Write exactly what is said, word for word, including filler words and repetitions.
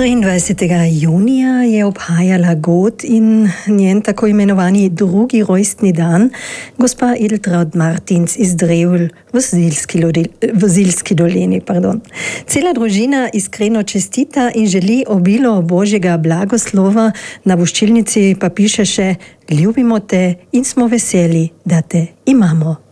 triindvajsetega junija je obhajala god in njen tako imenovani drugi rojstni dan gospa Edeltraud Martins iz Drevl v Zilski dolini. Pardon. Cela družina iskreno čestita in želi obilo Božjega blagoslova, na voščilnici pa piše še: ljubimo te in smo veseli, da te imamo.